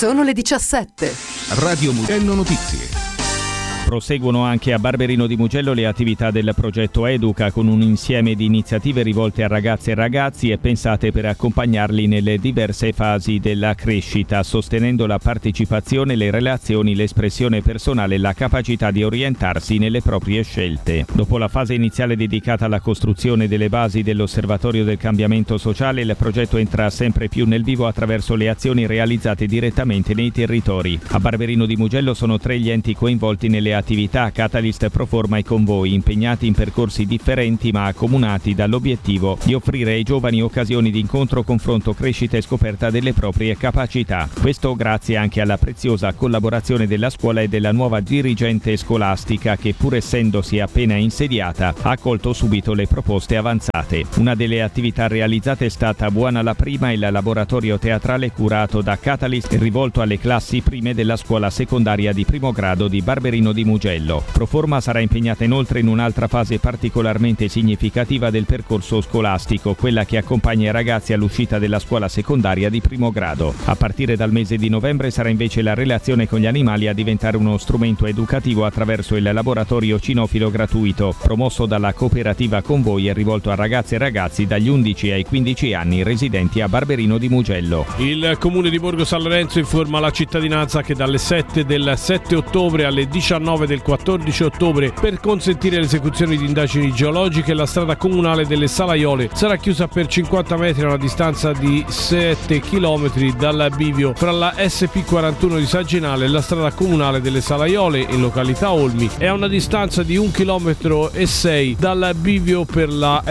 Sono le 17. Radio Mugello Notizie. Proseguono anche a Barberino di Mugello le attività del progetto Educa, con un insieme di iniziative rivolte a ragazze e ragazzi e pensate per accompagnarli nelle diverse fasi della crescita, sostenendo la partecipazione, le relazioni, l'espressione personale e la capacità di orientarsi nelle proprie scelte. Dopo la fase iniziale dedicata alla costruzione delle basi dell'Osservatorio del Cambiamento Sociale, il progetto entra sempre più nel vivo attraverso le azioni realizzate direttamente nei territori. A Barberino di Mugello sono 3 gli enti coinvolti nelle attività Catalyst, Proforma e Convoi, impegnati in percorsi differenti ma accomunati dall'obiettivo di offrire ai giovani occasioni di incontro, confronto, crescita e scoperta delle proprie capacità. Questo grazie anche alla preziosa collaborazione della scuola e della nuova dirigente scolastica che, pur essendosi appena insediata, ha accolto subito le proposte avanzate. Una delle attività realizzate è stata Buona la Prima, il laboratorio teatrale curato da Catalyst e rivolto alle classi prime della scuola secondaria di primo grado di Barberino di Mugello. Proforma sarà impegnata inoltre in un'altra fase particolarmente significativa del percorso scolastico, quella che accompagna i ragazzi all'uscita della scuola secondaria di primo grado. A partire dal mese di novembre sarà invece la relazione con gli animali a diventare uno strumento educativo attraverso il laboratorio cinofilo gratuito, promosso dalla cooperativa Convoi e rivolto a ragazze e ragazzi dagli 11 ai 15 anni residenti a Barberino di Mugello. Il comune di Borgo San Lorenzo informa la cittadinanza che dalle 7 del 7 ottobre alle 19 del 14 ottobre, per consentire l'esecuzione di indagini geologiche, la strada comunale delle Salaiole sarà chiusa per 50 metri a una distanza di 7 km dal bivio fra la SP41 di Sagginale e la strada comunale delle Salaiole in località Olmi e a una distanza di 1,6 km dal bivio per la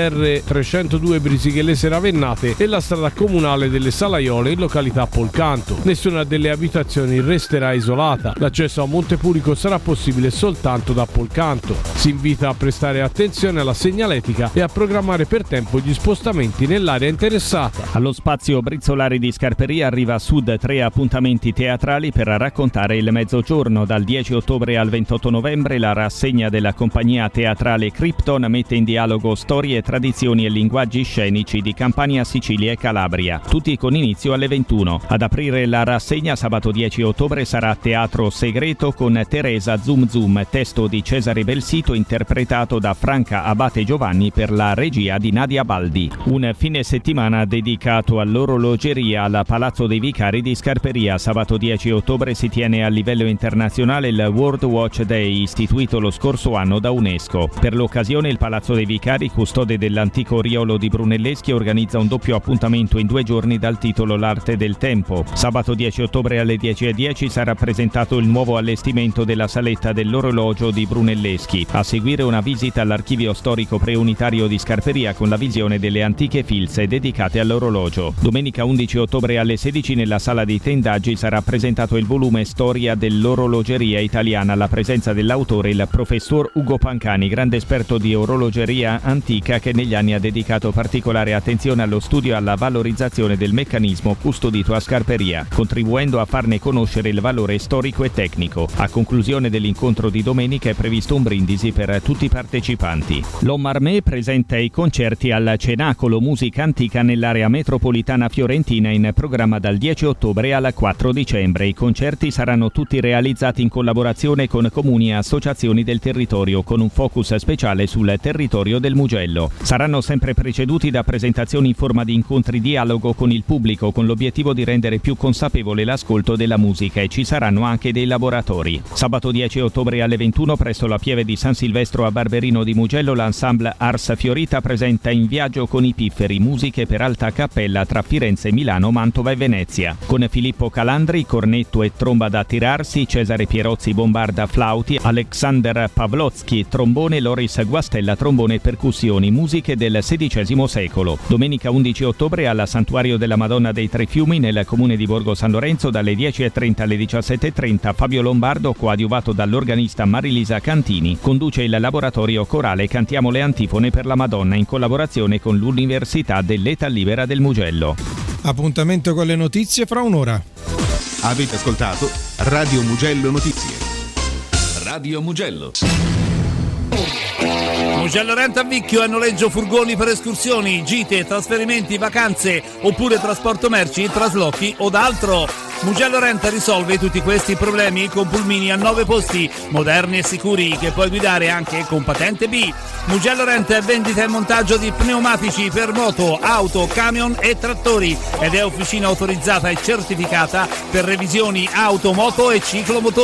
SR302 Brisighellese Ravennate e la strada comunale delle Salaiole in località Polcanto. Nessuna delle abitazioni resterà isolata. L'accesso a Montepurico sarà possibile soltanto da Polcanto. Si invita a prestare attenzione alla segnaletica e a programmare per tempo gli spostamenti nell'area interessata. Allo spazio Brizzolari di Scarperia arriva a Sud 3 appuntamenti teatrali per raccontare il mezzogiorno. Dal 10 ottobre al 28 novembre la rassegna della compagnia teatrale Krypton mette in dialogo storie, tradizioni e linguaggi scenici di Campania, Sicilia e Calabria, tutti con inizio alle 21. Ad aprire la rassegna sabato 10 ottobre sarà Teatro Segreto con Teresa Zoom Zoom, testo di Cesare Belsito interpretato da Franca Abate Giovanni per la regia di Nadia Baldi. Un fine settimana dedicato all'orologeria al Palazzo dei Vicari di Scarperia. Sabato 10 ottobre si tiene a livello internazionale il World Watch Day, istituito lo scorso anno da UNESCO. Per l'occasione il Palazzo dei Vicari, custode dell'antico Riolo di Brunelleschi, organizza un doppio appuntamento in 2 giorni dal titolo L'arte del tempo. Sabato 10 ottobre alle 10:10 sarà presentato il nuovo allestimento della saletta dell'orologio di Brunelleschi. A seguire una visita all'archivio storico preunitario di Scarperia con la visione delle antiche filze dedicate all'orologio. Domenica 11 ottobre alle 16 nella sala dei tendaggi sarà presentato il volume Storia dell'orologeria italiana alla presenza dell'autore, il professor Ugo Pancani, grande esperto di orologeria antica che negli anni ha dedicato particolare attenzione allo studio e alla valorizzazione del meccanismo custodito a Scarperia, contribuendo a farne conoscere il valore storico e tecnico. A conclusione dell'incontro di domenica è previsto un brindisi per tutti i partecipanti. L'Ommarmé presenta i concerti al Cenacolo Musica Antica nell'area metropolitana fiorentina in programma dal 10 ottobre al 4 dicembre. I concerti saranno tutti realizzati in collaborazione con comuni e associazioni del territorio, con un focus speciale sul territorio del Mugello. Saranno sempre preceduti da presentazioni in forma di incontri dialogo con il pubblico, con l'obiettivo di rendere più consapevole l'ascolto della musica, e ci saranno anche dei laboratori. Sabato 10 ottobre alle 21 presso la Pieve di San Silvestro a Barberino di Mugello l'ensemble Ars Fiorita presenta In viaggio con i pifferi, musiche per alta cappella tra Firenze, Milano, Mantova e Venezia, con Filippo Calandri, cornetto e tromba da tirarsi, Cesare Pierozzi bombarda flauti, Alexander Pavlotsky trombone, Loris Guastella trombone e percussioni, musiche del XVI secolo. Domenica 11 ottobre alla Santuario della Madonna dei Tre Fiumi nel comune di Borgo San Lorenzo dalle 10:30 alle 17:30 Fabio Lombardo, coadiuvato dall'organista Marilisa Cantini, conduce il laboratorio corale Cantiamo le antifone per la Madonna in collaborazione con l'Università dell'Età Libera del Mugello. Appuntamento con le notizie fra un'ora. Avete ascoltato Radio Mugello Notizie. Radio Mugello. Mugello Rent a Vicchio è noleggio furgoni per escursioni, gite, trasferimenti, vacanze oppure trasporto merci, traslochi o d'altro. Mugello Rent risolve tutti questi problemi con pulmini a 9 posti, moderni e sicuri, che puoi guidare anche con patente B. Mugello Rent è vendita e montaggio di pneumatici per moto, auto, camion e trattori ed è officina autorizzata e certificata per revisioni auto, moto e ciclomotori.